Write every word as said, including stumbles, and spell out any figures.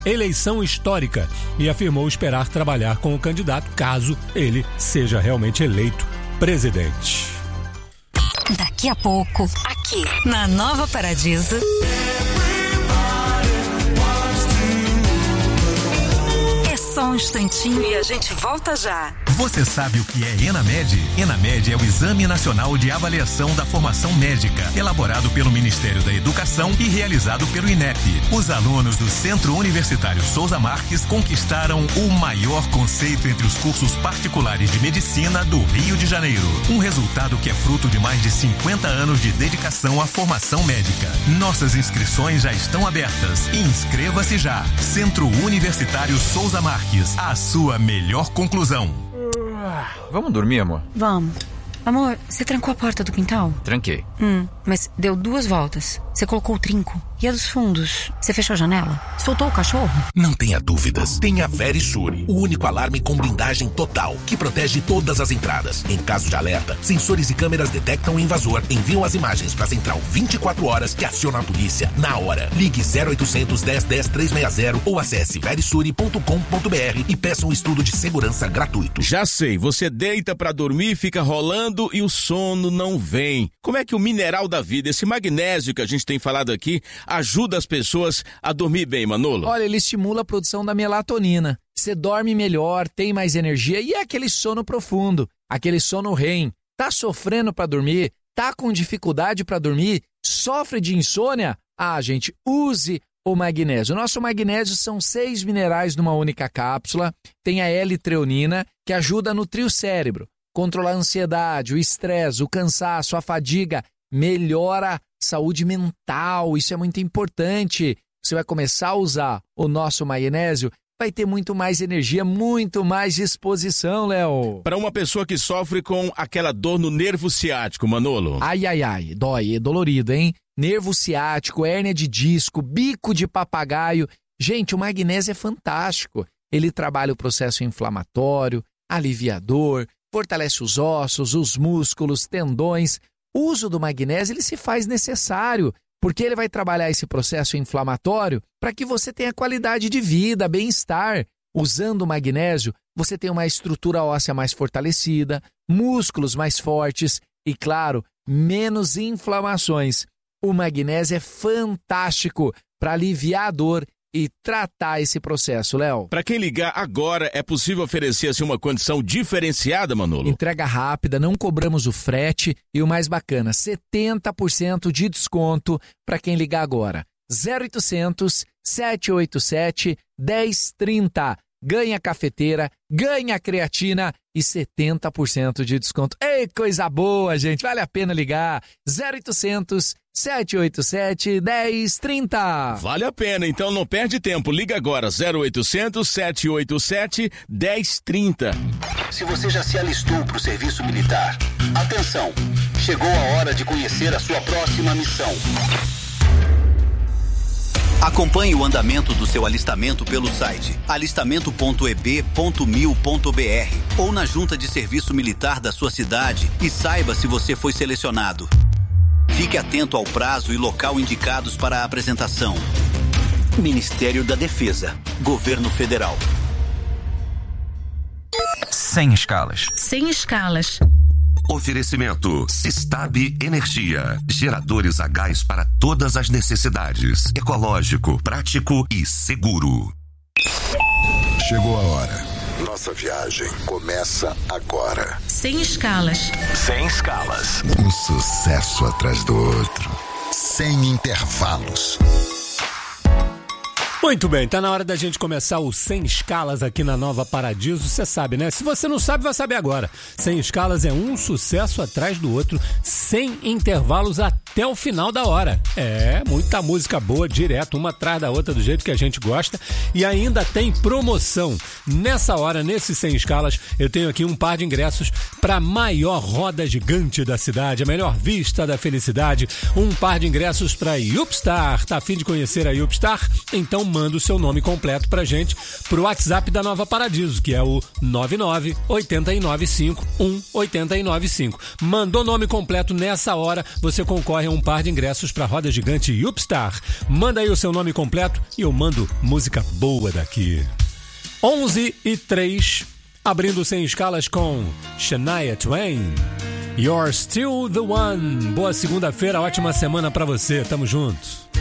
eleição histórica e afirmou esperar trabalhar com o candidato caso ele seja realmente eleito presidente. Daqui a pouco, aqui na Nova Paradiso. É só um instantinho e a gente volta já. Você sabe o que é ENAMED? ENAMED é o Exame Nacional de Avaliação da Formação Médica, elaborado pelo Ministério da Educação e realizado pelo INEP. Os alunos do Centro Universitário Souza Marques conquistaram o maior conceito entre os cursos particulares de medicina do Rio de Janeiro. Um resultado que é fruto de mais de cinquenta anos de dedicação à formação médica. Nossas inscrições já estão abertas. Inscreva-se já. Centro Universitário Souza Marques, a sua melhor conclusão. Vamos dormir, amor? Vamos. Amor, você trancou a porta do quintal? Tranquei. Hum, mas deu duas voltas. Você colocou o trinco. E a dos fundos? Você fechou a janela? Soltou o cachorro? Não tenha dúvidas. Tenha Verisure, o único alarme com blindagem total, que protege todas as entradas. Em caso de alerta, sensores e câmeras detectam o invasor, enviam as imagens para a central vinte e quatro horas que aciona a polícia na hora. Ligue zero oitocentos, dez, dez, trezentos e sessenta ou acesse verisure ponto com ponto b r e peça um estudo de segurança gratuito. Já sei, você deita pra dormir, fica rolando e o sono não vem. Como é que o mineral da vida, esse magnésio que a gente tem falado aqui, ajuda as pessoas a dormir bem, Manolo? Olha, ele estimula a produção da melatonina. Você dorme melhor, tem mais energia e é aquele sono profundo, aquele sono R E M. Tá sofrendo pra dormir? Tá com dificuldade pra dormir? Sofre de insônia? Ah, gente, use o magnésio. O nosso magnésio são seis minerais numa única cápsula. Tem a L-treonina, que ajuda a nutrir o cérebro, controlar a ansiedade, o estresse, o cansaço, a fadiga, melhora a saúde mental. Isso é muito importante. Você vai começar a usar o nosso magnésio, vai ter muito mais energia, muito mais disposição, Léo. Para uma pessoa que sofre com aquela dor no nervo ciático, Manolo. Ai, ai, ai, dói, é dolorido, hein? Nervo ciático, hérnia de disco, bico de papagaio. Gente, o magnésio é fantástico. Ele trabalha o processo inflamatório, aliviador, fortalece os ossos, os músculos, tendões. O uso do magnésio ele se faz necessário, porque ele vai trabalhar esse processo inflamatório para que você tenha qualidade de vida, bem-estar. Usando o magnésio, você tem uma estrutura óssea mais fortalecida, músculos mais fortes e, claro, menos inflamações. O magnésio é fantástico para aliviar a dor e tratar esse processo, Léo. Para quem ligar agora, é possível oferecer assim, uma condição diferenciada, Manolo? Entrega rápida, não cobramos o frete e o mais bacana, setenta por cento de desconto para quem ligar agora. zero oitocentos, sete oito sete, um zero três zero. Ganha cafeteira, ganha creatina e setenta por cento de desconto. Ei, coisa boa, gente. Vale a pena ligar. zero oitocentos, sete oito sete, um zero três zero. Vale a pena, então não perde tempo. Liga agora, zero oitocentos, sete oito sete, um zero três zero. Se você já se alistou para o serviço militar, atenção, chegou a hora de conhecer a sua próxima missão. Acompanhe o andamento do seu alistamento pelo site alistamento ponto e b ponto mil ponto b r ou na junta de serviço militar da sua cidade e saiba se você foi selecionado. Fique atento ao prazo e local indicados para a apresentação. Ministério da Defesa, Governo Federal. Sem escalas. Sem escalas. Oferecimento Sistab Energia. Geradores a gás para todas as necessidades. Ecológico, prático e seguro. Chegou a hora. Nossa viagem começa agora. Sem escalas. Sem escalas. Um sucesso atrás do outro. Sem intervalos. Muito bem, tá na hora da gente começar o Sem Escalas aqui na Nova Paradiso. Você sabe, né? Se você não sabe, vai saber agora. Sem Escalas é um sucesso atrás do outro, sem intervalos até o final da hora. É, muita música boa, direto, uma atrás da outra, do jeito que a gente gosta. E ainda tem promoção. Nessa hora, nesse Sem Escalas, eu tenho aqui um par de ingressos para a maior roda gigante da cidade, a melhor vista da felicidade. Um par de ingressos para a Yupstar. Tá a fim de conhecer a Yupstar? Então manda o seu nome completo pra gente pro WhatsApp da Nova Paradiso, que é o nove nove oito nove cinco um oito nove cinco. Mandou nome completo nessa hora, você concorre concorre a um par de ingressos para a roda gigante Yupstar. Manda aí o seu nome completo e eu mando música boa daqui. onze e três, abrindo Sem Escalas com Shania Twain. You're Still the One. Boa segunda-feira, ótima semana para você. Tamo junto.